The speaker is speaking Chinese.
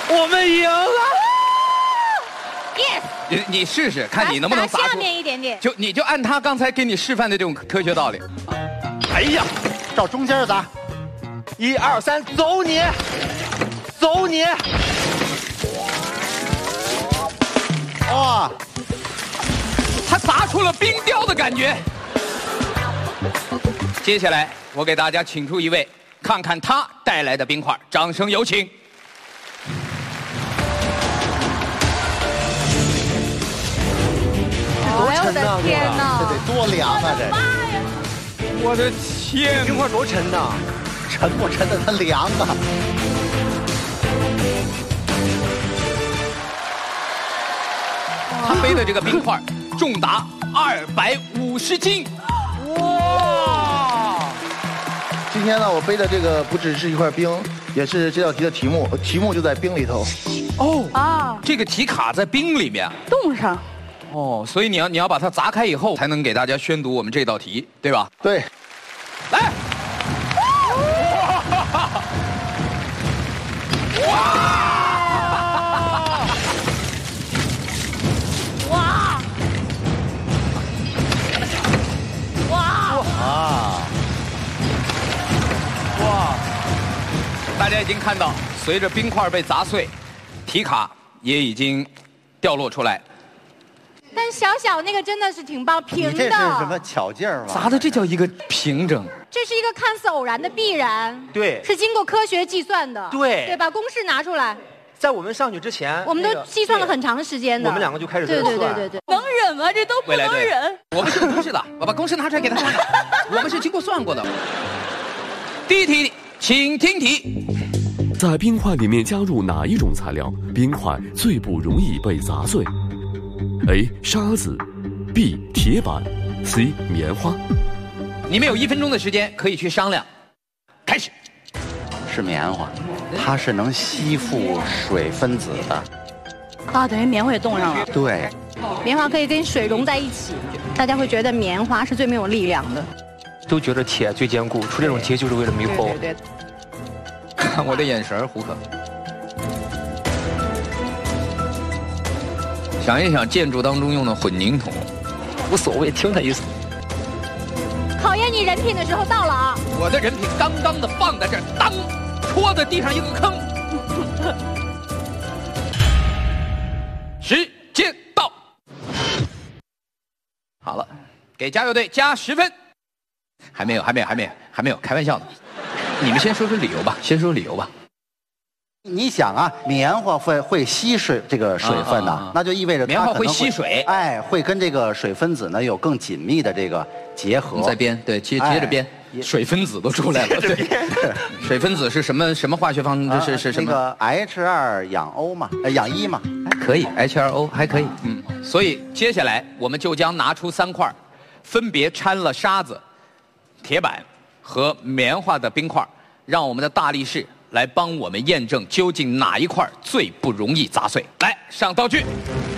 我们赢了。 yes， 你试试看你能不能砸出。 下面一点点。 你就按他刚才给你示范的这种科学道理。 哎呀， 照中间砸。 1、2、3，走你，走你！ 哇， 他砸出了冰雕的感觉。接下来，我给大家请出一位，看看他带来的冰块，掌声有请。 我的天哪！ 这得多凉啊！这， 我的天， 冰块多沉呐！ 沉不沉的它凉啊！ 他背的这个冰块重达250斤。哇！ 今天呢，我背的这个不只是一块冰，也是这道题的题目，题目就在冰里头。 哦啊，这个题卡在冰里面， 冻上。 哦，所以你要把它砸开以后，才能给大家宣读我们这道题，对吧？ 对。 来。大家已经看到，随着冰块被砸碎，题卡也已经掉落出来。 但小小那个真的是挺棒，平的。 你这是什么巧劲儿吗？ 砸的这叫一个平整。 这是一个看似偶然的必然， 对， 是经过科学计算的， 对， 把公式拿出来。 在我们上去之前， 我们都计算了很长时间的。 我们两个就开始在算。 对，能忍吗？这都不能忍。 我们是有公式的，我把公式拿出来给他看看。我们是经过算过的。第一题，请听题。 在冰块里面加入哪一种材料，冰块最不容易被砸碎 ？A. 沙子 ，B. 铁板 ，C. 棉花。 你们有1分钟的时间可以去商量。开始。 是棉花，它是能吸附水分子的。 啊，等于棉花也冻上了。 对。 棉花可以跟水融在一起，大家会觉得棉花是最没有力量的。 都觉得铁最坚固，出这种题就是为了迷惑我。 对。 看我的眼神，胡可。想一想，建筑当中用的混凝土， 无所谓，听他意思。 考验你人品的时候到了啊！ 我的人品刚刚的放在这儿，当戳在地上一个坑。时间到，好了，给加油队加10分。还没有，开玩笑的。你们先说说理由吧， 你想啊，棉花会吸水这个水分呢，那就意味着棉花会吸水， 哎，会跟这个水分子呢有更紧密的这个结合。 在编，对，接着编，水分子都出来了，对，水分子是什么化学方？这是什么？ 那个 H2 氧 O 嘛，氧1嘛， 可以 H2O 还可以，所以接下来我们就将拿出3块，分别掺了沙子、铁板和棉花的冰块，让我们的大力士来帮我们验证究竟哪一块最不容易砸碎。来，上道具。